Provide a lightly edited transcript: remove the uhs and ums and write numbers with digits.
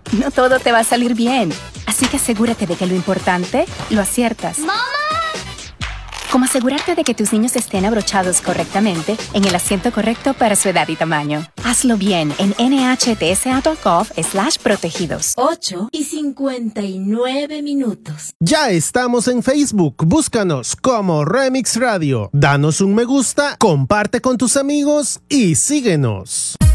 no todo te va a salir bien. Así que asegúrate de que lo importante lo aciertas. ¡Mamá! Como asegurarte de que tus niños estén abrochados correctamente en el asiento correcto para su edad y tamaño. Hazlo bien en nhtsa.gov/protegidos. 8:59. Ya estamos en Facebook. Búscanos como Remix Radio. Danos un me gusta, comparte con tus amigos y síguenos.